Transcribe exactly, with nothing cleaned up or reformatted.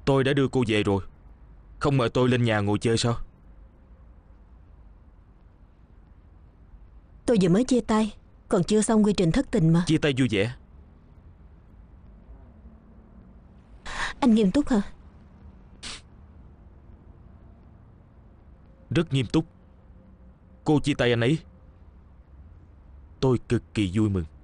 Tôi đã đưa cô về rồi, không mời tôi lên nhà ngồi chơi sao? Tôi vừa mới chia tay, còn chưa xong quy trình thất tình mà. Chia tay vui vẻ. Anh nghiêm túc hả? Rất nghiêm túc. Cô chia tay anh ấy, tôi cực kỳ vui mừng.